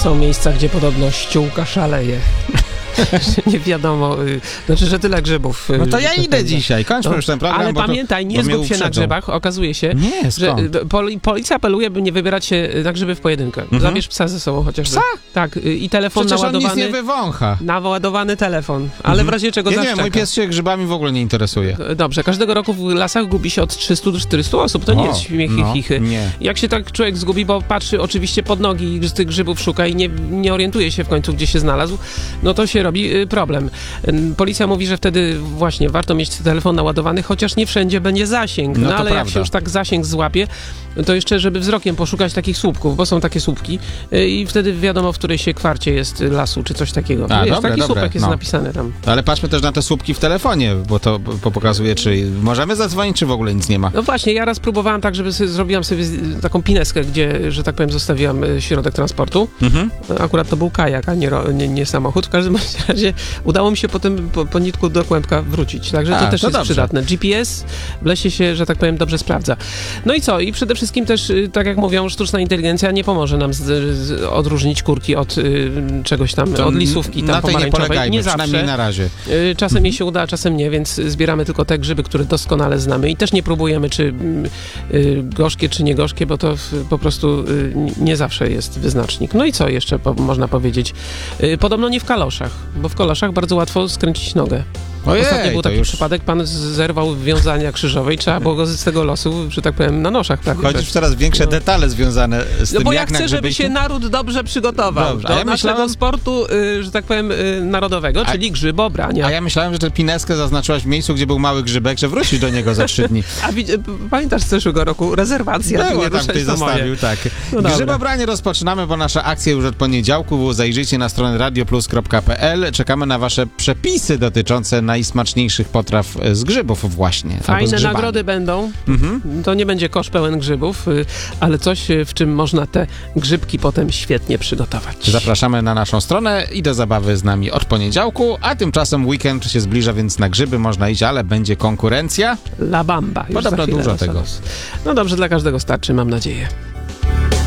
Są miejsca, gdzie podobno ściółka szaleje. Nie wiadomo, znaczy, że tyle grzybów. No to ja idę dzisiaj, kończmy już ten program. Ale pamiętaj, nie zgub się na grzybach. Okazuje się, że policja apeluje, by nie wybierać się na grzyby w pojedynkę. Zabierz psa ze sobą chociażby. Psa? Tak, i telefon przecież naładowany. On nic nie wywącha. Naładowany telefon, ale w razie czego Nie, mój pies się grzybami w ogóle nie interesuje. Dobrze, każdego roku w lasach gubi się od 300 do 400 osób. To nie jest śmiech i chichy. Nie. Jak się tak człowiek zgubi, bo patrzy oczywiście pod nogi i z tych grzybów szuka i nie orientuje się w końcu, gdzie się znalazł, no to się robi problem. Policja mówi, że wtedy właśnie warto mieć telefon naładowany, chociaż nie wszędzie będzie zasięg. No ale prawda. Jak się już tak zasięg złapie, to jeszcze, żeby wzrokiem poszukać takich słupków, bo są takie słupki i wtedy wiadomo, w której się kwarcie jest lasu, czy coś takiego. Taki słupek jest napisany tam. Ale patrzmy też na te słupki w telefonie, bo to pokazuje, czy możemy zadzwonić, czy w ogóle nic nie ma. No właśnie, ja raz próbowałem tak, żeby zrobiłam sobie taką pineskę, gdzie, że tak powiem, zostawiłam środek transportu. Akurat to był kajak, a nie samochód. W każdym razie udało mi się potem po nitku do kłębka wrócić. Także to też jest przydatne. GPS w lesie się, że tak powiem, dobrze sprawdza. No i co? I przede wszystkim też, tak jak mówią, sztuczna inteligencja nie pomoże nam odróżnić kurki od czegoś tam, od lisówki tam pomarańczowej. Nie zawsze. Na razie. Czasem jej się uda, a czasem nie, więc zbieramy tylko te grzyby, które doskonale znamy i też nie próbujemy, czy gorzkie, czy nie gorzkie, bo to po prostu nie zawsze jest wyznacznik. No i co jeszcze można powiedzieć? Podobno nie w kaloszach, bo w kaloszach bardzo łatwo skręcić nogę. Ostatnio był taki przypadek, pan zerwał wiązania krzyżowej, trzeba było go z tego losu, że tak powiem, na noszach prawie. Chodzisz w coraz większe detale związane z tym, bo ja chcę, żeby się naród dobrze przygotował do naszego sportu, że tak powiem, narodowego, czyli grzybobrania. A ja myślałem, że tę pineskę zaznaczyłaś w miejscu, gdzie był mały grzybek, że wrócisz do niego za 3 dni. A pamiętasz z zeszłego roku? Rezerwacja. Było tam ktoś zostawił, tak. Grzybobranie rozpoczynamy, bo nasza akcja już od poniedziałku. Zajrzyjcie na stronę radioplus.pl. Czekamy na wasze przepisy dotyczące najsmaczniejszych potraw z grzybów właśnie. Fajne nagrody będą. To nie będzie kosz pełen grzybów, ale coś, w czym można te grzybki potem świetnie przygotować. Zapraszamy na naszą stronę i do zabawy z nami od poniedziałku, a tymczasem weekend się zbliża, więc na grzyby można iść, ale będzie konkurencja. La Bamba. Podobno dużo tego. No dobrze, dla każdego starczy, mam nadzieję.